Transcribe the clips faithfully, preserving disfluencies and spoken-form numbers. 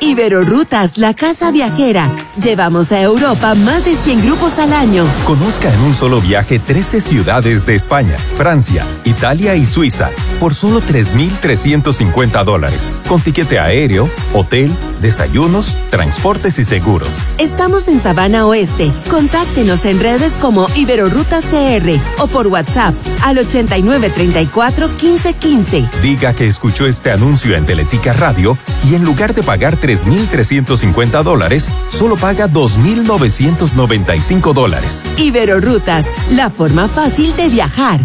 Iberorutas, la casa viajera. Llevamos a Europa más de cien grupos al año. Conozca en un solo viaje trece ciudades de España, Francia, Italia y Suiza por solo tres mil trescientos cincuenta dólares. Con tiquete aéreo, hotel, desayunos, transportes y seguros. Estamos en Sabana Oeste. Contáctenos en redes como Iberorutas C R o por WhatsApp al ochenta y nueve treinta y cuatro quince quince. Diga que escuchó este anuncio en Teletica Radio y en lugar de pagar tres mil trescientos cincuenta dólares, solo paga dos mil novecientos noventa y cinco dólares. Iberorutas, la forma fácil de viajar.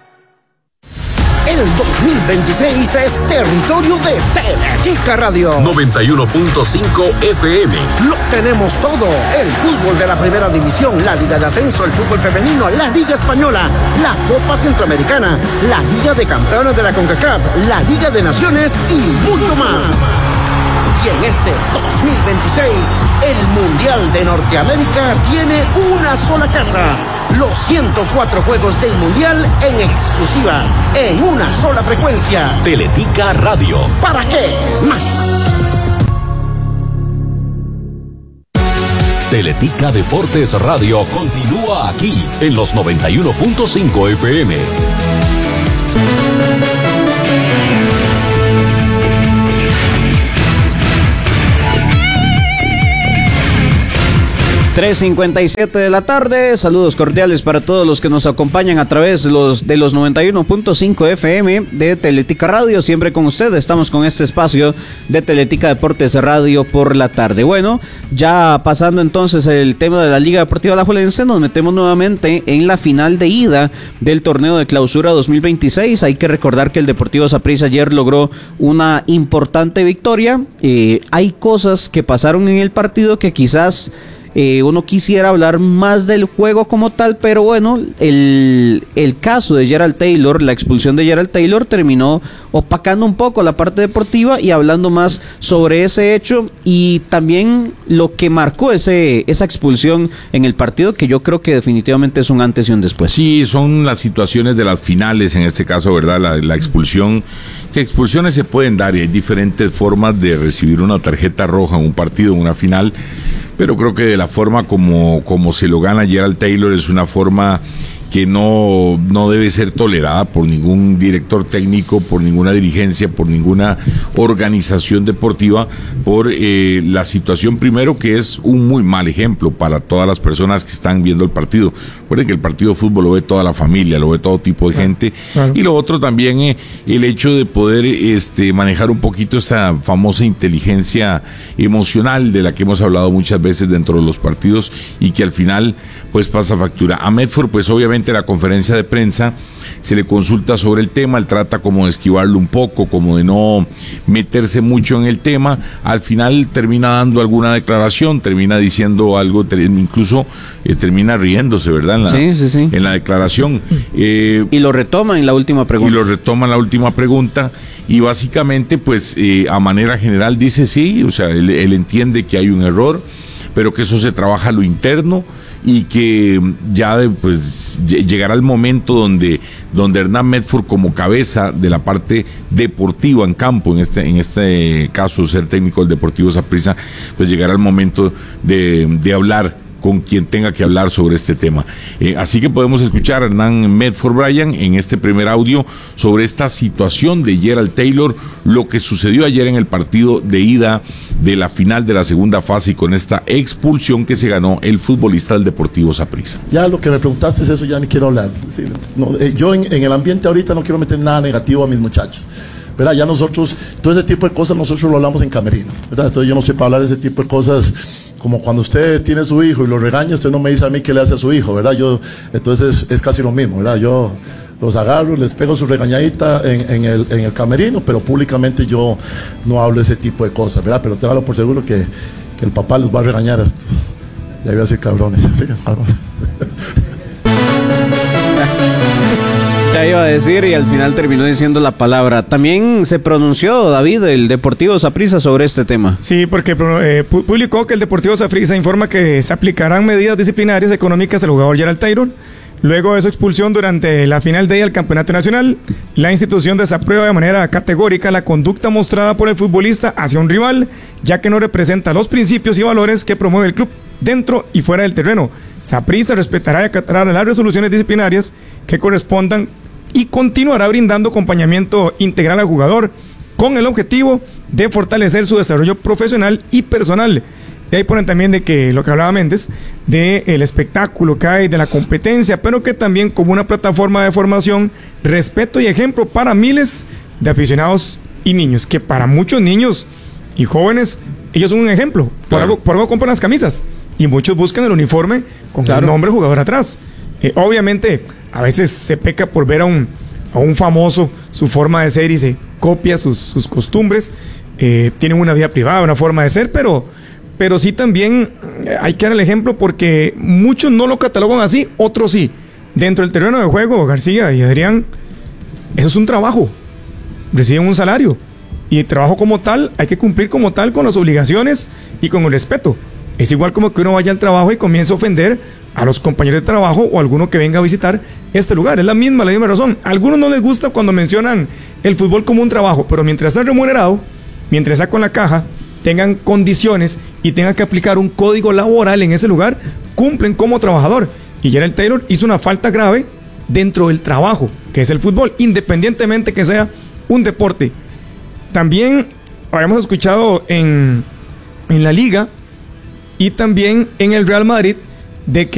El dos mil veintiséis es territorio de Teletica Radio. noventa y uno punto cinco F M. Lo tenemos todo. El fútbol de la primera división, la Liga de Ascenso, el fútbol femenino, la Liga Española, la Copa Centroamericana, la Liga de Campeones de la CONCACAF, la Liga de Naciones y mucho más. Y en este dos mil veintiséis, el Mundial de Norteamérica tiene una sola casa. Los ciento cuatro juegos del Mundial en exclusiva, en una sola frecuencia. Teletica Radio. ¿Para qué más? Teletica Deportes Radio continúa aquí en los noventa y uno punto cinco F M. tres cincuenta y siete de la tarde, saludos cordiales para todos los que nos acompañan a través de los, de los noventa y uno punto cinco F M de Teletica Radio, siempre con ustedes, estamos con este espacio de Teletica Deportes Radio por la tarde. Bueno, ya pasando entonces el tema de la Liga Deportiva Alajuelense, nos metemos nuevamente en la final de ida del torneo de clausura dos mil veintiséis, hay que recordar que el Deportivo Saprissa ayer logró una importante victoria, eh, hay cosas que pasaron en el partido que quizás Eh, uno quisiera hablar más del juego como tal, pero bueno, el, el caso de Gerald Taylor, la expulsión de Gerald Taylor terminó opacando un poco la parte deportiva y hablando más sobre ese hecho y también lo que marcó ese esa expulsión en el partido, que yo creo que definitivamente es un antes y un después. Sí, son las situaciones de las finales, en este caso, ¿verdad? La, la expulsión, que expulsiones se pueden dar y hay diferentes formas de recibir una tarjeta roja en un partido, en una final, pero creo que de la forma como, como se lo gana Gerald Taylor es una forma que no, no debe ser tolerada por ningún director técnico, por ninguna dirigencia, por ninguna organización deportiva, por eh, la situación primero que es un muy mal ejemplo para todas las personas que están viendo el partido. Recuerden que el partido de fútbol lo ve toda la familia, lo ve todo tipo de gente, claro. Y lo otro también eh, el hecho de poder este, manejar un poquito esta famosa inteligencia emocional de la que hemos hablado muchas veces dentro de los partidos y que al final pues pasa factura. A Medford pues obviamente la conferencia de prensa se le consulta sobre el tema, él trata como de esquivarlo un poco, como de no meterse mucho en el tema, al final termina dando alguna declaración, termina diciendo algo, incluso eh, termina riéndose, ¿verdad? En la, sí, sí, sí. En la declaración. Eh, y lo retoma en la última pregunta. Y lo retoma en la última pregunta y básicamente pues eh, a manera general dice sí, o sea, él, él entiende que hay un error, pero que eso se trabaja a lo interno y que ya de, pues llegará el momento donde donde Hernán Medford, como cabeza de la parte deportiva en campo, en este en este caso ser técnico del Deportivo Saprissa, pues llegará el momento de, de hablar con quien tenga que hablar sobre este tema. Eh, así que podemos escuchar a Hernán Medford Bryan en este primer audio sobre esta situación de Gerald Taylor, lo que sucedió ayer en el partido de ida de la final de la segunda fase y con esta expulsión que se ganó el futbolista del Deportivo Saprissa. Ya lo que me preguntaste es eso, ya ni quiero hablar. Sí, no, eh, yo en, en el ambiente ahorita no quiero meter nada negativo a mis muchachos. ¿Verdad? Ya nosotros, todo ese tipo de cosas nosotros lo hablamos en camerino, ¿verdad? Entonces yo no sé para hablar de ese tipo de cosas, como cuando usted tiene su hijo y lo regaña, usted no me dice a mí qué le hace a su hijo, ¿verdad? Yo, entonces es, es casi lo mismo, ¿verdad? Yo los agarro, les pego su regañadita en, en, el, en el camerino, pero públicamente yo no hablo de ese tipo de cosas, ¿verdad? Pero téngalo por seguro que, que el papá los va a regañar a estos. Ya voy a ser cabrones, ¿sí? Ya iba a decir y al final terminó diciendo la palabra. También se pronunció David, el Deportivo Saprissa, sobre este tema. Sí, porque eh, publicó que el Deportivo Saprissa informa que se aplicarán medidas disciplinarias económicas al jugador Gerald Taylor, Luego de su expulsión durante la final de ida al Campeonato Nacional, la institución desaprueba de manera categórica la conducta mostrada por el futbolista hacia un rival, ya que no representa los principios y valores que promueve el club dentro y fuera del terreno. Saprissa respetará y acatará las resoluciones disciplinarias que correspondan y continuará brindando acompañamiento integral al jugador con el objetivo de fortalecer su desarrollo profesional y personal. Y ahí ponen también de que, lo que hablaba Méndez, del espectáculo que hay, de la competencia, pero que también como una plataforma de formación, respeto y ejemplo para miles de aficionados y niños, que para muchos niños y jóvenes, ellos son un ejemplo. Por, claro. algo, por algo compran las camisas y muchos buscan el uniforme con claro. el nombre jugador atrás. Eh, obviamente, a veces se peca por ver a un, a un famoso, su forma de ser y se copia sus, sus costumbres. Eh, tienen una vida privada, una forma de ser, pero... Pero sí también hay que dar el ejemplo porque muchos no lo catalogan así, otros sí. Dentro del terreno de juego, García y Adrián, eso es un trabajo. Reciben un salario. Y el trabajo como tal, hay que cumplir como tal con las obligaciones y con el respeto. Es igual como que uno vaya al trabajo y comience a ofender a los compañeros de trabajo o a alguno que venga a visitar este lugar. Es la misma, la misma razón. A algunos no les gusta cuando mencionan el fútbol como un trabajo, pero mientras sea remunerado, mientras sea con la caja, tengan condiciones y tengan que aplicar un código laboral en ese lugar, cumplen como trabajador. Y Gerald Taylor hizo una falta grave dentro del trabajo, que es el fútbol, independientemente que sea un deporte. También habíamos escuchado en, en la Liga y también en el Real Madrid de que